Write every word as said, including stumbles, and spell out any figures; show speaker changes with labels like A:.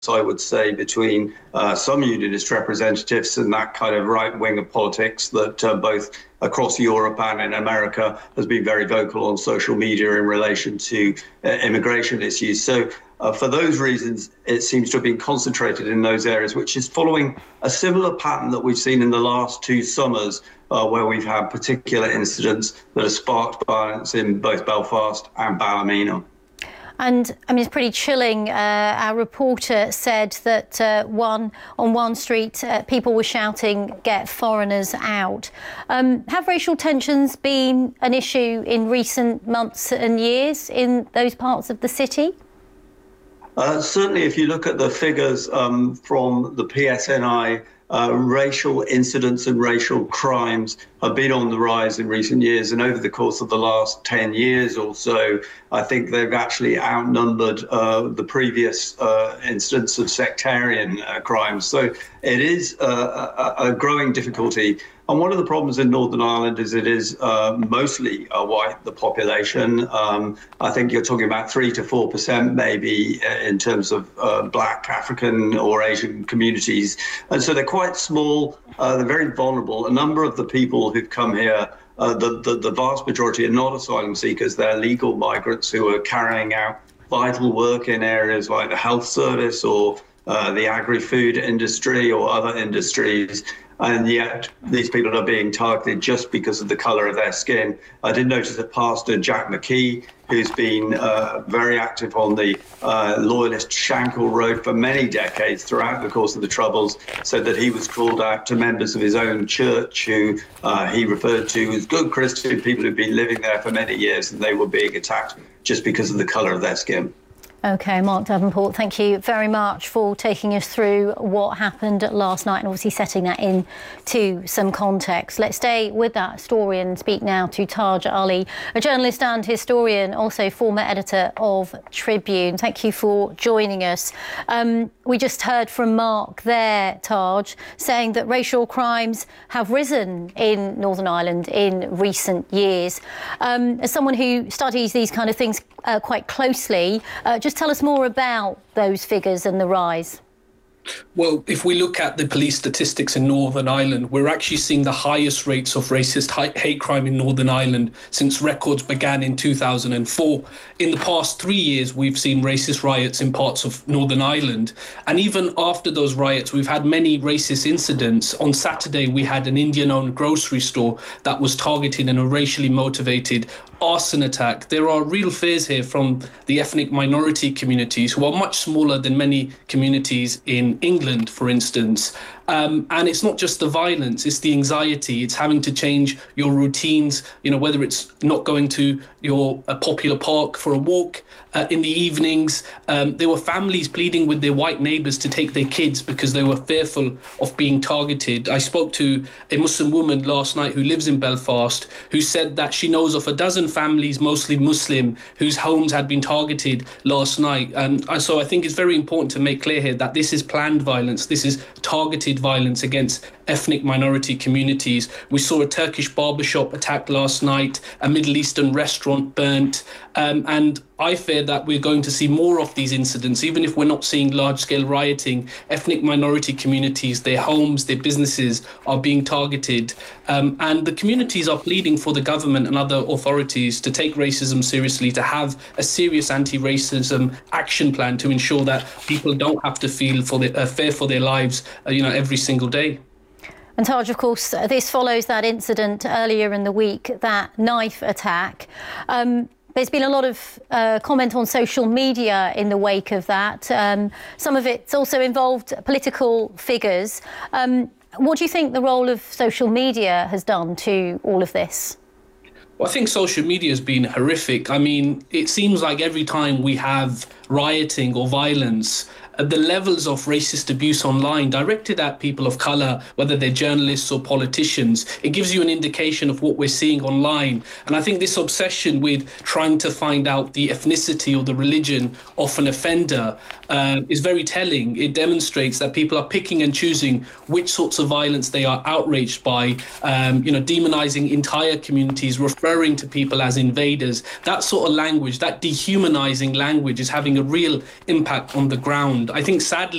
A: I would say, between uh, some unionist representatives and that kind of right wing of politics that uh, both across Europe and in America has been very vocal on social media in relation to uh, immigration issues. So uh, for those reasons, it seems to have been concentrated in those areas, which is following a similar pattern that we've seen in the last two summers, uh, where we've had particular incidents that have sparked violence in both Belfast and Ballymena.
B: And I mean, it's pretty chilling. Uh, our reporter said that uh, one on one street, uh, people were shouting, "Get foreigners out." Um, have racial tensions been an issue in recent months and years in those parts of the city?
A: Uh, certainly, if you look at the figures um, from the P S N I, uh, racial incidents and racial crimes have been on the rise in recent years. And over the course of the last ten years or so, I think they've actually outnumbered uh, the previous uh, incidents of sectarian uh, crimes. So it is uh, a, a growing difficulty. And one of the problems in Northern Ireland is it is uh, mostly uh, white, the population. Um, I think you're talking about three to four percent maybe in terms of uh, black, African or Asian communities. And so they're quite small, uh, they're very vulnerable. A number of the people who've come here, uh, the, the, the vast majority are not asylum seekers, they're legal migrants who are carrying out vital work in areas like the health service or uh, the agri-food industry or other industries. And yet these people are being targeted just because of the colour of their skin. I did notice that Pastor Jack McKee, who's been uh, very active on the uh, loyalist Shankill Road for many decades throughout the course of the Troubles, said that he was called out to members of his own church who uh, he referred to as good Christian people who'd been living there for many years, and they were being attacked just because of the colour of their skin.
B: OK, Mark Davenport, thank you very much for taking us through what happened last night and obviously setting that into some context. Let's stay with that story and speak now to Taj Ali, a journalist and historian, also former editor of Tribune. Thank you for joining us. Um, we just heard from Mark there, Taj, saying that racial crimes have risen in Northern Ireland in recent years. Um, as someone who studies these kind of things uh, quite closely, uh, just tell us more about those figures and the rise.
C: Well, if we look at the police statistics in Northern Ireland, we're actually seeing the highest rates of racist hate crime in Northern Ireland since records began in two thousand four. In the past three years, we've seen racist riots in parts of Northern Ireland. And even after those riots, we've had many racist incidents. On Saturday, we had an Indian-owned grocery store that was targeted in a racially motivated arson attack. There are real fears here from the ethnic minority communities, who are much smaller than many communities in England, for instance. Um, and it's not just the violence, it's the anxiety, it's having to change your routines, you know, whether it's not going to your a popular park for a walk uh, in the evenings. Um, there were families pleading with their white neighbours to take their kids because they were fearful of being targeted. I spoke to a Muslim woman last night who lives in Belfast, who said that she knows of a dozen families, mostly Muslim, whose homes had been targeted last night. And so I think it's very important to make clear here that this is planned violence, this is targeted violence against ethnic minority communities. We saw a Turkish barbershop attacked last night, a Middle Eastern restaurant burnt, um, and I fear that we're going to see more of these incidents. Even if we're not seeing large-scale rioting, ethnic minority communities, their homes, their businesses are being targeted, um, and the communities are pleading for the government and other authorities to take racism seriously, to have a serious anti-racism action plan to ensure that people don't have to feel for their, uh, fear for their lives, uh, you know, every single day.
B: And Taj, of course, this follows that incident earlier in the week, that knife attack. Um, There's been a lot of uh, comment on social media in the wake of that. Um, some of it's also involved political figures. Um, what do you think the role of social media has done to all of this?
C: Well, I think social media has been horrific. I mean, it seems like every time we have rioting or violence, the levels of racist abuse online directed at people of colour, whether they're journalists or politicians, it gives you an indication of what we're seeing online. And I think this obsession with trying to find out the ethnicity or the religion of an offender uh, is very telling. It demonstrates that people are picking and choosing which sorts of violence they are outraged by, um, you know, demonising entire communities, referring to people as invaders. That sort of language, that dehumanising language, is having a real impact on the ground. I think sadly